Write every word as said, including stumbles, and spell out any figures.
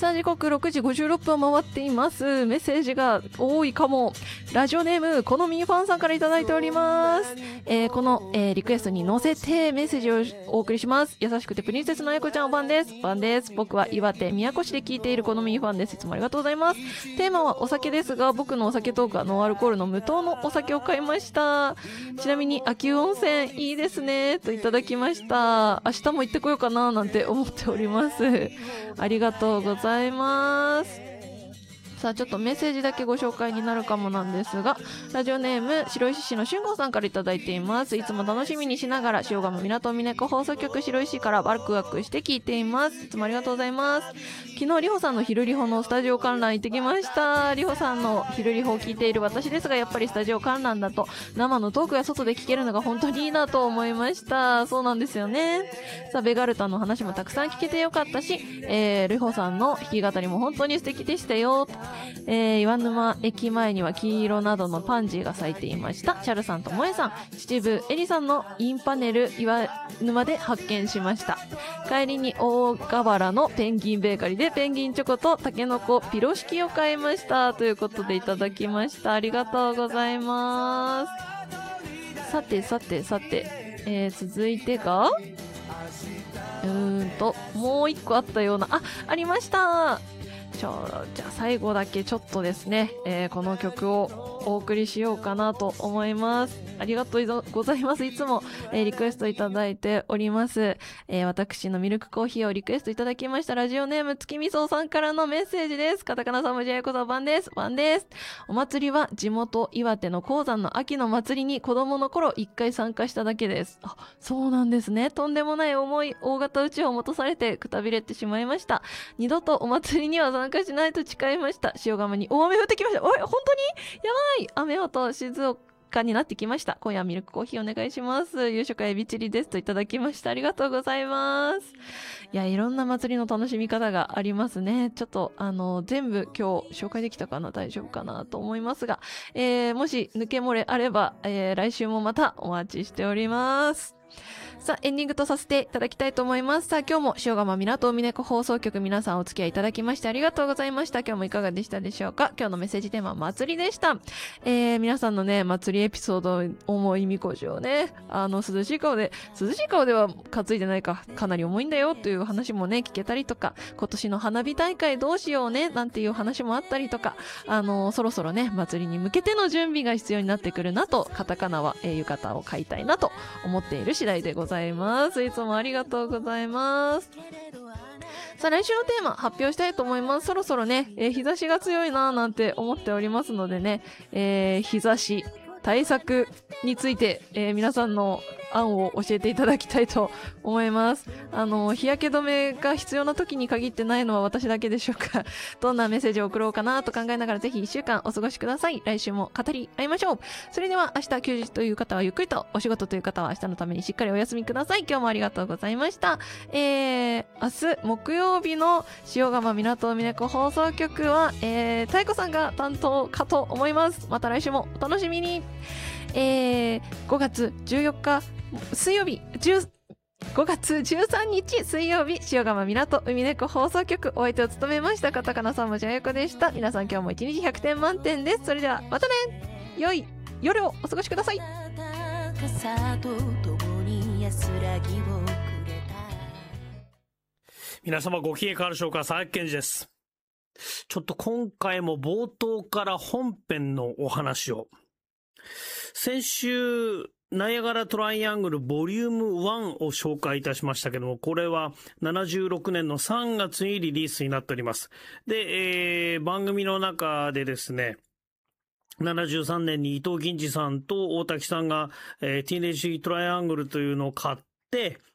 さあ時刻ろくじごじゅうろっぷんを回っています。メッセージが多いかも。ラジオネームこのみーファンさんからいただいております。えー、この、えー、リクエストに乗せてメッセージをお送りします。優しくてプリンセスのあやこちゃんおばんです。おばんです。僕は岩手宮古市で聞いているこのみーファンです。いつもありがとうございます。テーマはお酒ですが、僕のお酒トークはノンアルコールの無糖のお酒を買いました。ちなみに秋保温泉いいですねといただきました。明日も行ってこようかななんて思っております。ありがとうございます。さあちょっとメッセージだけご紹介になるかもなんですが、ラジオネーム白石市の俊吾さんからいただいています。いつも楽しみにしながら塩釜港峰子放送局白石からワクワクして聞いています。いつもありがとうございます。昨日りほさんの昼りほのスタジオ観覧行ってきました。りほさんの昼りほを聞いている私ですが、やっぱりスタジオ観覧だと生のトークや外で聞けるのが本当にいいなと思いました。そうなんですよね。さあベガルタの話もたくさん聞けてよかったし、えー、りほさんの弾き語りも本当に素敵でしたよ。えー、岩沼駅前には黄色などのパンジーが咲いていました。チャルさんと萌えさん、秩父エリさんのインパネル岩沼で発見しました。帰りに大河原のペンギンベーカリーでペンギンチョコとタケノコピロシキを買いましたということでいただきました。ありがとうございます。さてさてさて、えー、続いてがうーんともう一個あったような、あ、ありました。ちょじゃあ最後だけちょっとですね、えー、この曲をお送りしようかなと思います。ありがとうございます。いつも、えー、リクエストいただいております、えー、私のミルクコーヒーをリクエストいただきましたラジオネーム月見そうさんからのメッセージです。カタカナさんもじゃやこそばんです。ばんです。お祭りは地元岩手の鉱山の秋の祭りに子供の頃一回参加しただけです。あ、そうなんですね。とんでもない重い大型うちを持たされてくたびれてしまいました。二度とお祭りには参加しないと誓いました。塩釜に大雨降ってきました。おい、本当にやばい。雨音静岡になってきました。今夜はミルクコーヒーお願いします。夕食はエビチリですといただきました。ありがとうございます。いや、いろんな祭りの楽しみ方がありますね。ちょっとあの全部今日紹介できたかな、大丈夫かなと思いますが、えー、もし抜け漏れあれば、えー、来週もまたお待ちしております。さあエンディングとさせていただきたいと思います。さあ今日も塩釜港峰子放送局皆さんお付き合いいただきましてありがとうございました。今日もいかがでしたでしょうか。今日のメッセージテーマは祭りでした。えー、皆さんのね祭りエピソード、重いみこしをね、あの涼しい顔で涼しい顔では担いでないか、かなり重いんだよという話もね聞けたりとか、今年の花火大会どうしようねなんていう話もあったりとか、あのそろそろね祭りに向けての準備が必要になってくるなと、カタカナは、えー、浴衣を買いたいなと思っている次第でございます。いつもありがとうございます。さあ来週のテーマ発表したいと思います。そろそろね、えー、日差しが強いななんて思っておりますのでね、えー、日差し対策について、えー、皆さんの案を教えていただきたいと思います。あの日焼け止めが必要な時に限ってないのは私だけでしょうか。どんなメッセージを送ろうかなと考えながらぜひいっしゅうかんお過ごしください。来週も語り合いましょう。それでは明日休日という方はゆっくりと、お仕事という方は明日のためにしっかりお休みください。今日もありがとうございました。えー、明日木曜日の塩釜港峰子放送局は、えー、太鼓さんが担当かと思います。また来週もお楽しみに。えー、ごがつじゅうよっか水曜日ごがつじゅうさんにち水曜日、塩釜港海猫放送局お相手を務めましたカタカナさんもじゃやこでした。皆さん今日も一日ひゃくてん満点です。それではまたね。良い夜をお過ごしください。 皆様ご機嫌いかがでしょうか。佐々木健二です。ちょっと今回も冒頭から本編のお話を。先週ナイアガラトライアングルボリュームワンを紹介いたしましたけども、これはななじゅうろくねんのさんがつにリリースになっております。で、えー、番組の中でですね、ななじゅうさんねんに伊藤銀次さんと大滝さんが、えー、ティーネージトライアングルというのを買って、